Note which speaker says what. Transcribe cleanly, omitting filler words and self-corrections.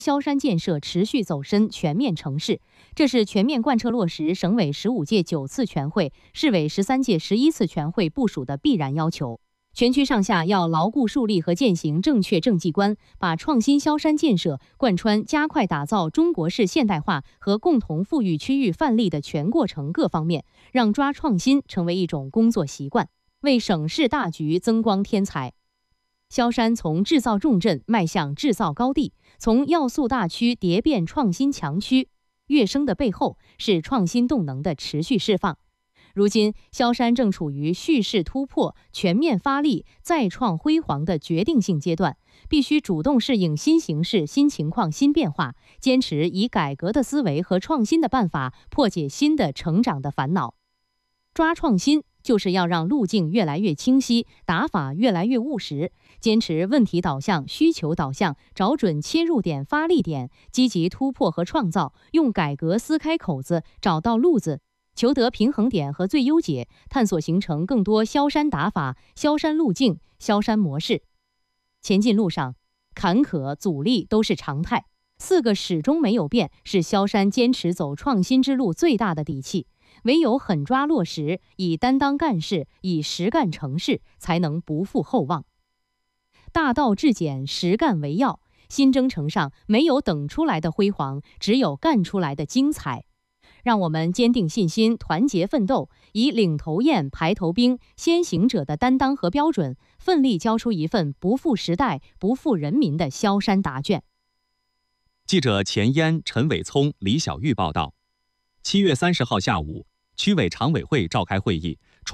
Speaker 1: 萧山建设持续走深，全面成事。这是全面贯彻落实省委15届9次全会、市委13届11次全会部署的必然要求。全区上下要牢固树立和践行正确政绩观，把创新萧山建设贯穿加快打造中国式现代化和共同富裕区域范例的全过程各方面，让抓创新成为一种工作习惯，为省市大局增光添彩。萧山从制造重镇迈向制造高地，从要素大区蝶变创新强区跃升的背后，是创新动能的持续释放。如今，萧山正处于蓄势突破、全面发力、再创辉煌的决定性阶段，必须主动适应新形势、新情况、新变化，坚持以改革的思维和创新的办法破解新的成长的烦恼。抓创新就是要让路径越来越清晰，打法越来越务实，坚持问题导向、需求导向，找准切入点、发力点，积极突破和创造，用改革撕开口子，找到路子，求得平衡点和最优解，探索形成更多萧山打法、萧山路径、萧山模式。前进路上，坎坷阻力都是常态，4个始终没有变，是萧山坚持走创新之路最大的底气。唯有狠抓落实，以担当干事，以实干成事，才能不负厚望。大道至简，实干为要。新征程上没有等出来的辉煌，只有干出来的精彩。让我们坚定信心，团结奋斗，以领头雁、排头兵、先行者的担当和标准，奋力交出一份不负时代、不负人民的萧山答卷。
Speaker 2: 记者钱嫣、陈伟聪、李小玉报道。7月30号下午，区委常委会召开会议，